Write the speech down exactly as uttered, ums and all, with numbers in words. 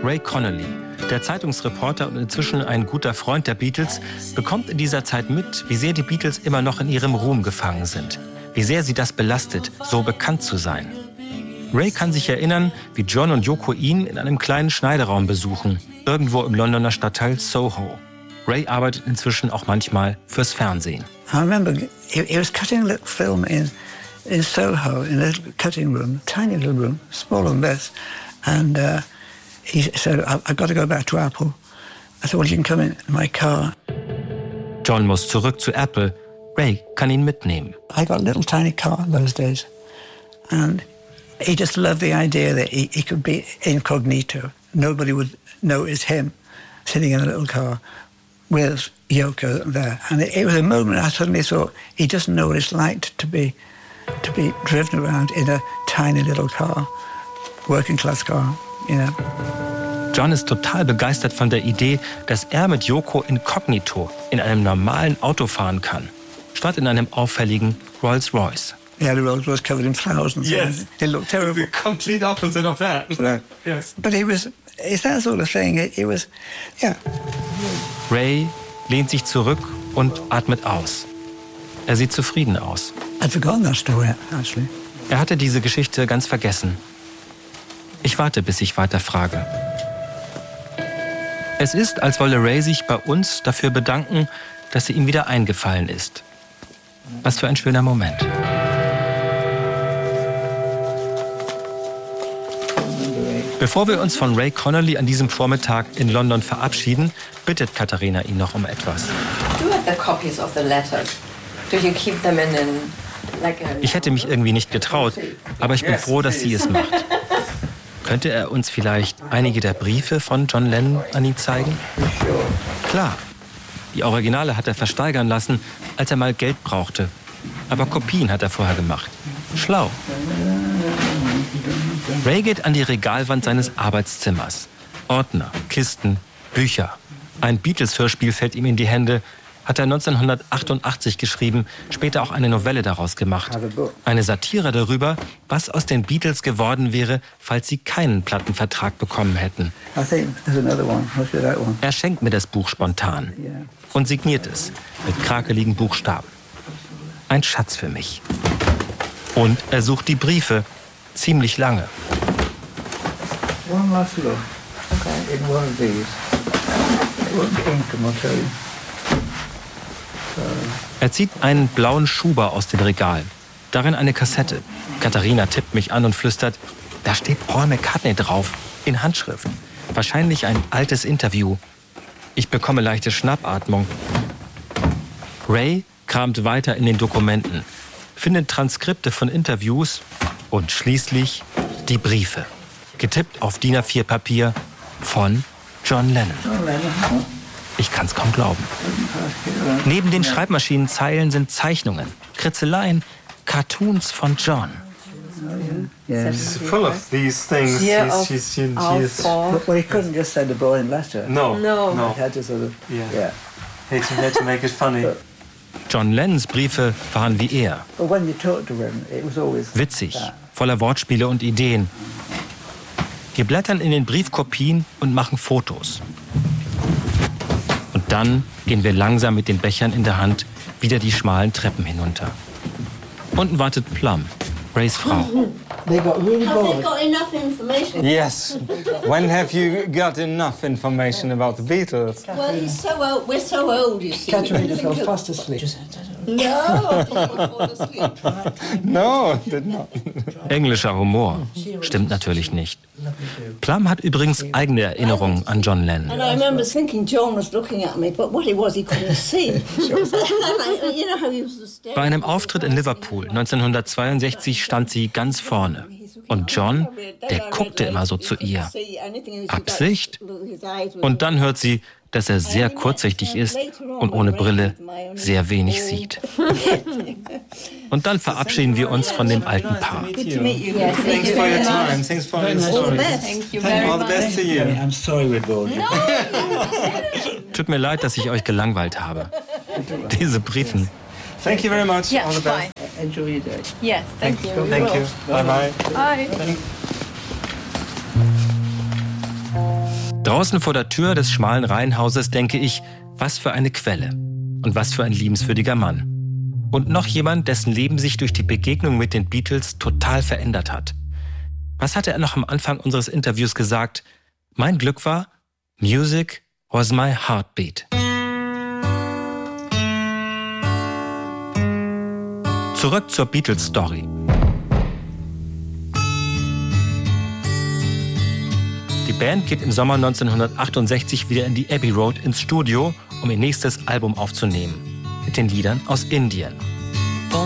Ray Connolly, der Zeitungsreporter und inzwischen ein guter Freund der Beatles, bekommt in dieser Zeit mit, wie sehr die Beatles immer noch in ihrem Ruhm gefangen sind. Wie sehr sie das belastet, so bekannt zu sein. Ray kann sich erinnern, wie John und Yoko ihn in einem kleinen Schneideraum besuchen, irgendwo im Londoner Stadtteil Soho. Ray arbeitet inzwischen auch manchmal fürs Fernsehen. I remember he, he was cutting a little film in, in Soho, in a little cutting room, tiny little room, smaller than this. And uh, he said, I've got to go back to Apple. I said, well, you can come in my car. John muss zurück zu Apple. Ray kann ihn mitnehmen. I got a little tiny car those days. And he just loved the idea that he, he could be incognito. Nobody would know it's him sitting in a little car with Yoko there. And it, it was a moment I suddenly thought, he doesn't know what it's like to be, to be driven around in a tiny little car, working class car, you know. John ist total begeistert von der Idee, dass er mit Yoko inkognito in einem normalen Auto fahren kann, statt in einem auffälligen Rolls-Royce. Yeah, the Rolls Royce covered in flowers and so on. Yes. It looked terrible. The complete opposite of that. Yes. But he was, it's that sort of thing. It, it was, yeah. Ray lehnt sich zurück und atmet aus. Er sieht zufrieden aus. I'd forgotten that story, actually. Er hatte diese Geschichte ganz vergessen. Ich warte, bis ich weiter frage. Es ist, als wolle Ray sich bei uns dafür bedanken, dass sie ihm wieder eingefallen ist. Was für ein schöner Moment. Bevor wir uns von Ray Connolly an diesem Vormittag in London verabschieden, bittet Katharina ihn noch um etwas. Ich hätte mich irgendwie nicht getraut, aber ich bin froh, dass sie es macht. Könnte er uns vielleicht einige der Briefe von John Lennon an ihn zeigen? Klar, die Originale hat er versteigern lassen, als er mal Geld brauchte. Aber Kopien hat er vorher gemacht. Schlau. Ray geht an die Regalwand seines Arbeitszimmers. Ordner, Kisten, Bücher. Ein Beatles-Hörspiel fällt ihm in die Hände. Hat er neunzehnhundertachtundachtzig geschrieben, später auch eine Novelle daraus gemacht. Eine Satire darüber, was aus den Beatles geworden wäre, falls sie keinen Plattenvertrag bekommen hätten. Er schenkt mir das Buch spontan und signiert es mit krakeligen Buchstaben. Ein Schatz für mich. Und er sucht die Briefe, ziemlich lange. One last look. Okay. In one of these. It won't be income, I'll tell you. Er zieht einen blauen Schuber aus dem Regal. Darin eine Kassette. Katharina tippt mich an und flüstert, da steht Paul McCartney drauf, in Handschrift. Wahrscheinlich ein altes Interview. Ich bekomme leichte Schnappatmung. Ray kramt weiter in den Dokumenten, findet Transkripte von Interviews und schließlich die Briefe. Getippt auf D I N A vier Papier von John Lennon. Ich kann's kaum glauben. Neben den Schreibmaschinenzeilen sind Zeichnungen, Kritzeleien, Cartoons von John. She's full of these things. Yeah, she's, of she's, she's, our she's, four. Well, he couldn't just send a boring letter. no, No. no. He had to sort of, Yeah. yeah. He had to, had to make it funny. John Lennons Briefe waren wie er. But when you talked to him, it was always Witzig, that. voller Wortspiele und Ideen. Wir blättern in den Briefkopien und machen Fotos. Und dann gehen wir langsam mit den Bechern in der Hand wieder die schmalen Treppen hinunter. Unten wartet Plum, Rays Frau. They got really Have they bored. got enough information? Yes. When have you got enough information about the Beatles? Well, it's so old. We're so old, you see. Katerina fell fast asleep. No, I didn't fall asleep. No, did not. Englischer Humor. Stimmt natürlich nicht. Plum hat übrigens eigene Erinnerungen an John Lennon. And I remember thinking John was looking at me, but what it was, he couldn't see. And I, you know how he was staring. Bei einem Auftritt in Liverpool neunzehnhundertzweiundsechzig stand sie ganz vorne. Und John, der guckte immer so zu ihr. Absicht? Und dann hört sie, dass er sehr kurzsichtig ist und ohne Brille sehr wenig sieht. Und dann verabschieden wir uns von dem alten Paar. Thanks for your time. Thanks for your story. Thank you very All the much. best to you. I'm sorry we bored you. Tut mir leid, dass ich euch gelangweilt habe. Diese Briten. Thank you very much. Yeah, All the best. fine. Enjoy your day. Yes, thank you. We Thank will. you. Bye bye. Bye. Draußen vor der Tür des schmalen Reihenhauses denke ich, was für eine Quelle und was für ein liebenswürdiger Mann. Und noch jemand, dessen Leben sich durch die Begegnung mit den Beatles total verändert hat. Was hatte er noch am Anfang unseres Interviews gesagt? Mein Glück war, Music was my heartbeat. Zurück zur Beatles-Story. Die Band geht im Sommer neunzehnhundertachtundsechzig wieder in die Abbey Road ins Studio, um ihr nächstes Album aufzunehmen. Mit den Liedern aus Indien.